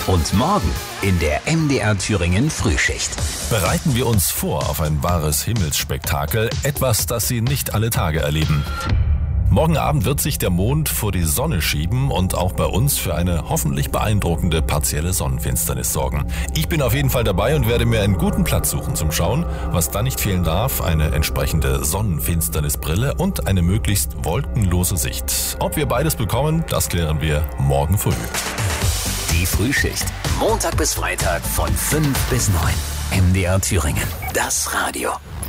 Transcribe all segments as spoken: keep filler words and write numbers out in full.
Und morgen in der M D R Thüringen Frühschicht. Bereiten wir uns vor auf ein wahres Himmelsspektakel, etwas, das Sie nicht alle Tage erleben. Morgen Abend wird sich der Mond vor die Sonne schieben und auch bei uns für eine hoffentlich beeindruckende partielle Sonnenfinsternis sorgen. Ich bin auf jeden Fall dabei und werde mir einen guten Platz suchen zum Schauen. Was da nicht fehlen darf, eine entsprechende Sonnenfinsternisbrille und eine möglichst wolkenlose Sicht. Ob wir beides bekommen, das klären wir morgen früh. Die Frühschicht. Montag bis Freitag von fünf bis neun. M D R Thüringen. Das Radio.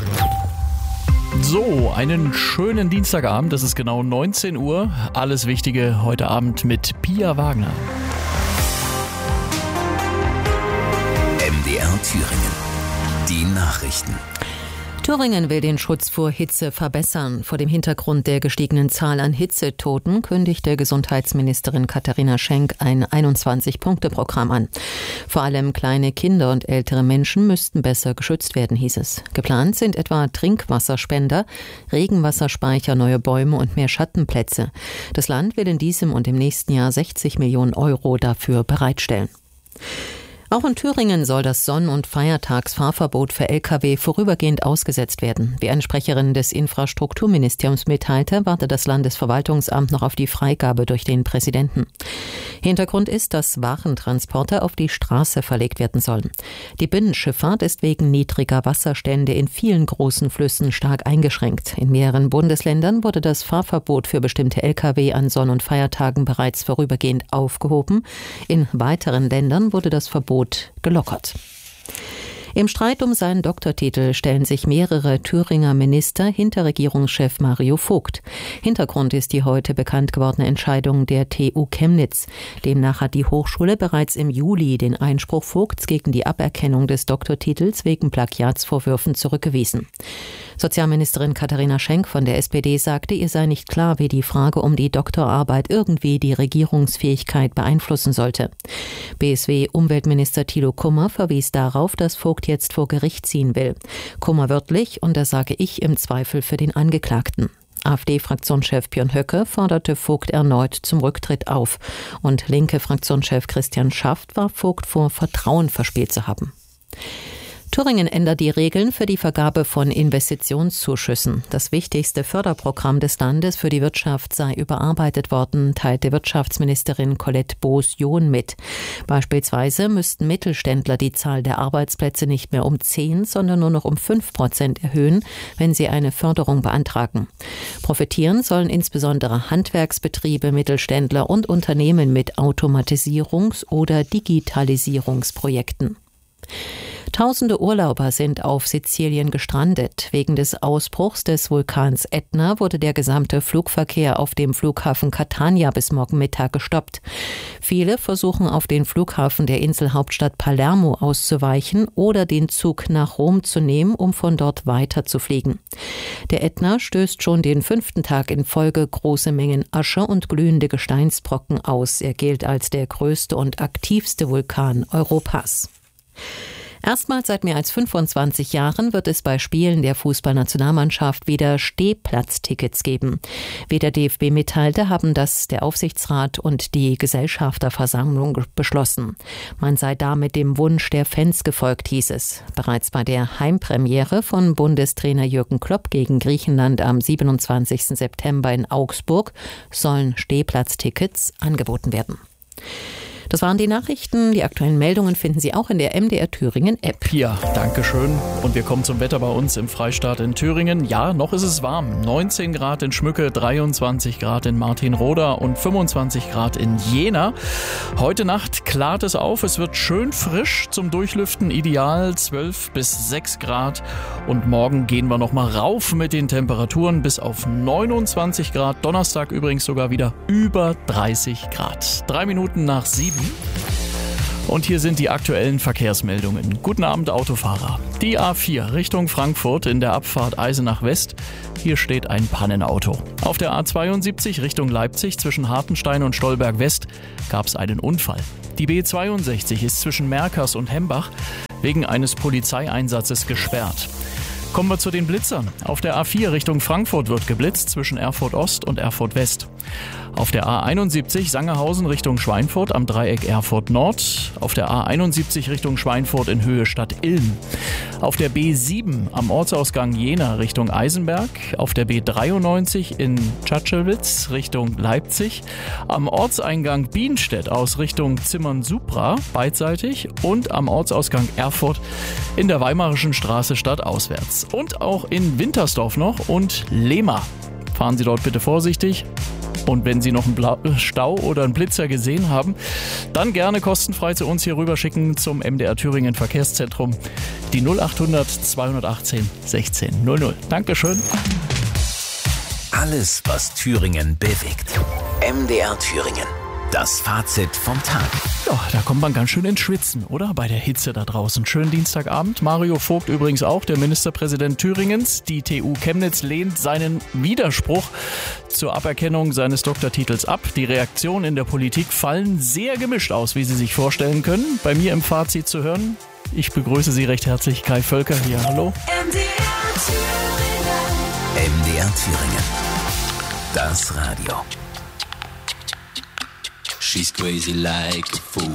So, einen schönen Dienstagabend. Es ist genau neunzehn Uhr. Alles Wichtige heute Abend mit Pia Wagner. M D R Thüringen. Die Nachrichten. Thüringen will den Schutz vor Hitze verbessern. Vor dem Hintergrund der gestiegenen Zahl an Hitzetoten kündigte Gesundheitsministerin Katharina Schenk ein einundzwanzig-Punkte-Programm an. Vor allem kleine Kinder und ältere Menschen müssten besser geschützt werden, hieß es. Geplant sind etwa Trinkwasserspender, Regenwasserspeicher, neue Bäume und mehr Schattenplätze. Das Land will in diesem und im nächsten Jahr sechzig Millionen Euro dafür bereitstellen. Auch in Thüringen soll das Sonn- und Feiertagsfahrverbot für L K W vorübergehend ausgesetzt werden. Wie eine Sprecherin des Infrastrukturministeriums mitteilte, wartet das Landesverwaltungsamt noch auf die Freigabe durch den Präsidenten. Hintergrund ist, dass Warentransporte auf die Straße verlegt werden sollen. Die Binnenschifffahrt ist wegen niedriger Wasserstände in vielen großen Flüssen stark eingeschränkt. In mehreren Bundesländern wurde das Fahrverbot für bestimmte L K W an Sonn- und Feiertagen bereits vorübergehend aufgehoben. In weiteren Ländern wurde das Verbot gelockert. Im Streit um seinen Doktortitel stellen sich mehrere Thüringer Minister hinter Regierungschef Mario Vogt. Hintergrund ist die heute bekannt gewordene Entscheidung der T U Chemnitz. Demnach hat die Hochschule bereits im Juli den Einspruch Vogts gegen die Aberkennung des Doktortitels wegen Plagiatsvorwürfen zurückgewiesen. Sozialministerin Katharina Schenk von der S P D sagte, ihr sei nicht klar, wie die Frage um die Doktorarbeit irgendwie die Regierungsfähigkeit beeinflussen sollte. B S W-Umweltminister Thilo Kummer verwies darauf, dass Vogt jetzt vor Gericht ziehen will. Kummer wörtlich, und das sage ich im Zweifel für den Angeklagten. AfD-Fraktionschef Björn Höcke forderte Vogt erneut zum Rücktritt auf. Und linke Fraktionschef Christian Schaft warf Vogt vor, Vertrauen verspielt zu haben. Thüringen ändert die Regeln für die Vergabe von Investitionszuschüssen. Das wichtigste Förderprogramm des Landes für die Wirtschaft sei überarbeitet worden, teilte Wirtschaftsministerin Colette Boos-John mit. Beispielsweise müssten Mittelständler die Zahl der Arbeitsplätze nicht mehr um zehn, sondern nur noch um fünf Prozent erhöhen, wenn sie eine Förderung beantragen. Profitieren sollen insbesondere Handwerksbetriebe, Mittelständler und Unternehmen mit Automatisierungs- oder Digitalisierungsprojekten. Tausende Urlauber sind auf Sizilien gestrandet. Wegen des Ausbruchs des Vulkans Ätna wurde der gesamte Flugverkehr auf dem Flughafen Catania bis morgen Mittag gestoppt. Viele versuchen auf den Flughafen der Inselhauptstadt Palermo auszuweichen oder den Zug nach Rom zu nehmen, um von dort weiter zu fliegen. Der Ätna stößt schon den fünften Tag in Folge große Mengen Asche und glühende Gesteinsbrocken aus. Er gilt als der größte und aktivste Vulkan Europas. Erstmals seit mehr als fünfundzwanzig Jahren wird es bei Spielen der Fußballnationalmannschaft wieder Stehplatztickets geben. Wie der D F B mitteilte, haben das der Aufsichtsrat und die Gesellschafterversammlung beschlossen. Man sei damit dem Wunsch der Fans gefolgt, hieß es. Bereits bei der Heimpremiere von Bundestrainer Jürgen Klopp gegen Griechenland am siebenundzwanzigsten September in Augsburg sollen Stehplatztickets angeboten werden. Das waren die Nachrichten. Die aktuellen Meldungen finden Sie auch in der M D R Thüringen App. Ja, danke schön. Und wir kommen zum Wetter bei uns im Freistaat in Thüringen. Ja, noch ist es warm. neunzehn Grad in Schmücke, dreiundzwanzig Grad in Martinroda und fünfundzwanzig Grad in Jena. Heute Nacht klart es auf. Es wird schön frisch zum Durchlüften. Ideal zwölf bis sechs Grad. Und morgen gehen wir noch mal rauf mit den Temperaturen bis auf neunundzwanzig Grad. Donnerstag übrigens sogar wieder über dreißig Grad. Drei Minuten nach sieben. Und hier sind die aktuellen Verkehrsmeldungen. Guten Abend, Autofahrer. Die A vier Richtung Frankfurt in der Abfahrt Eisenach West. Hier steht ein Pannenauto. Auf der A zweiundsiebzig Richtung Leipzig zwischen Hartenstein und Stolberg West gab es einen Unfall. Die B zweiundsechzig ist zwischen Merkers und Hembach wegen eines Polizeieinsatzes gesperrt. Kommen wir zu den Blitzern. Auf der A vier Richtung Frankfurt wird geblitzt zwischen Erfurt Ost und Erfurt West. Auf der A einundsiebzig Sangerhausen Richtung Schweinfurt am Dreieck Erfurt Nord. Auf der A einundsiebzig Richtung Schweinfurt in Höhe Stadt Ilm. Auf der B sieben am Ortsausgang Jena Richtung Eisenberg. Auf der B dreiundneunzig in Tschatschewitz Richtung Leipzig. Am Ortseingang Bienstedt aus Richtung Zimmern-Supra beidseitig. Und am Ortsausgang Erfurt in der Weimarischen Straße stadtauswärts. Und auch in Wintersdorf noch und Lehmar. Fahren Sie dort bitte vorsichtig. Und wenn Sie noch einen Bla- Stau oder einen Blitzer gesehen haben, dann gerne kostenfrei zu uns hier rüber schicken zum M D R Thüringen Verkehrszentrum. Die null achthundert zweihundertachtzehn sechzehn null null. Dankeschön. Alles, was Thüringen bewegt. M D R Thüringen. Das Fazit vom Tag. Ja, da kommt man ganz schön ins Schwitzen, oder? Bei der Hitze da draußen. Schönen Dienstagabend. Mario Vogt übrigens auch, der Ministerpräsident Thüringens. Die T U Chemnitz lehnt seinen Widerspruch zur Aberkennung seines Doktortitels ab. Die Reaktionen in der Politik fallen sehr gemischt aus, wie Sie sich vorstellen können. Bei mir im Fazit zu hören. Ich begrüße Sie recht herzlich, Kai Völker hier. Hallo. M D R Thüringen. M D R Thüringen. Das Radio. She's crazy like a fool.